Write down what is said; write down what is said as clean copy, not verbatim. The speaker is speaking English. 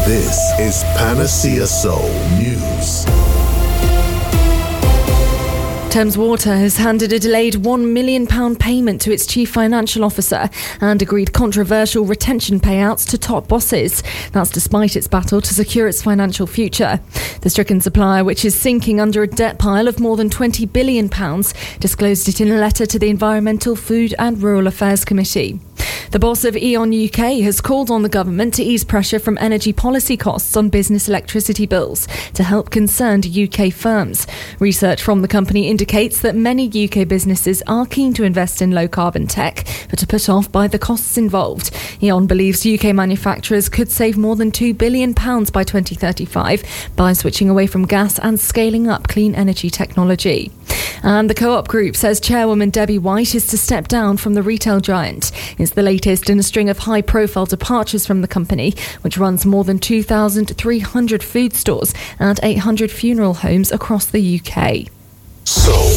This is Panacea Soul News. Thames Water has handed a delayed £1 million payment to its chief financial officer and agreed controversial retention payouts to top bosses. That's despite its battle to secure its financial future. The stricken supplier, which is sinking under a debt pile of more than £20 billion, disclosed it in a letter to the Environmental, Food and Rural Affairs Committee. The boss of E.ON UK has called on the government to ease pressure from energy policy costs on business electricity bills to help concerned UK firms. Research from the company indicates that many UK businesses are keen to invest in low-carbon tech, but are put off by the costs involved. E.ON believes UK manufacturers could save more than £2 billion by 2035 by switching away from gas and scaling up clean energy technology. And the Co-op Group says chairwoman Debbie White is to step down from the retail giant. It's the latest in a string of high-profile departures from the company, which runs more than 2,300 food stores and 800 funeral homes across the UK. Soul